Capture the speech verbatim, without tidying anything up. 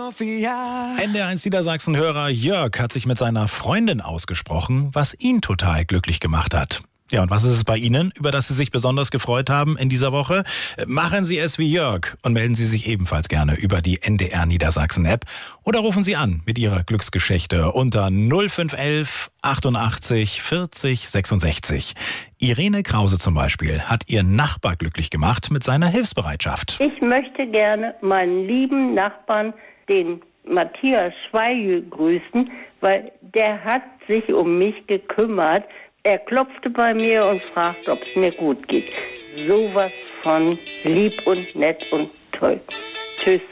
N D R eins Niedersachsen-Hörer Jörg hat sich mit seiner Freundin ausgesprochen, was ihn total glücklich gemacht hat. Ja, und was ist es bei Ihnen, über das Sie sich besonders gefreut haben in dieser Woche? Machen Sie es wie Jörg und melden Sie sich ebenfalls gerne über die N D R Niedersachsen-App oder rufen Sie an mit Ihrer Glücksgeschichte unter null fünf elf achtundachtzig vierzig sechsundsechzig. Irene Krause zum Beispiel hat ihren Nachbar glücklich gemacht mit seiner Hilfsbereitschaft. Ich möchte gerne meinen lieben Nachbarn, den Matthias Schweigel, grüßen, weil der hat sich um mich gekümmert. Er klopfte bei mir und fragte, ob es mir gut geht. Sowas von lieb und nett und toll. Tschüss.